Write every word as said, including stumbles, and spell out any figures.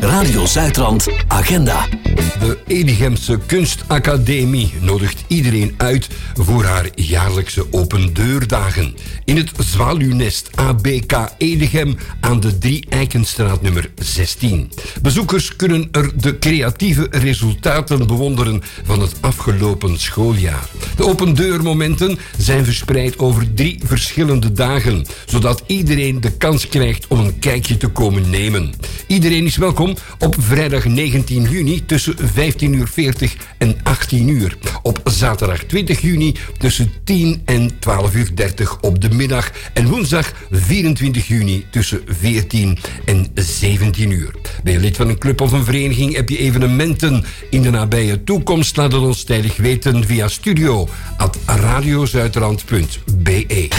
Radio Zuidrand Agenda. De Edichemse Kunstacademie nodigt iedereen uit voor haar jaarlijkse open deurdagen. In het Zwaluwnest A B K Edichem aan de Drie Eikenstraat nummer zestien. Bezoekers kunnen er de creatieve resultaten bewonderen van het afgelopen schooljaar. De open deurmomenten zijn verspreid over drie verschillende dagen, zodat iedereen de kans krijgt om een kijkje te komen nemen. Iedereen is welkom op vrijdag negentien juni tussen vijftien uur veertig en achttien uur. Op zaterdag twintig juni tussen tien en twaalf uur dertig op de middag. En woensdag vierentwintig juni tussen veertien en zeventien uur. Ben je lid van een club of een vereniging? Heb je evenementen in de nabije toekomst? Laat het ons tijdig weten via studio at radiozuidrand punt be.